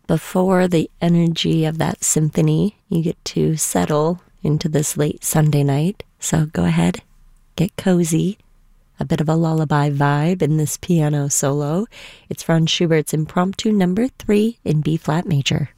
before the energy of that symphony, you get to settle into this late Sunday night. So go ahead, get cozy. A bit of a lullaby vibe in this piano solo. It's Franz Schubert's Impromptu number 3 in B-flat major.